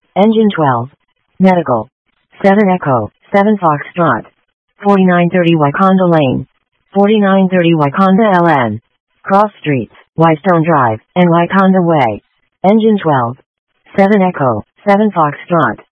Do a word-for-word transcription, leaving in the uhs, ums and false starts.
Engine twelve. Medical. seven Echo, seven Foxtrot. forty-nine thirty Wyconda Lane. forty-nine thirty Wyconda L N. Cross Streets, Wystone Drive, and Wyconda Way. Engine twelve. seven Echo, seven Foxtrot.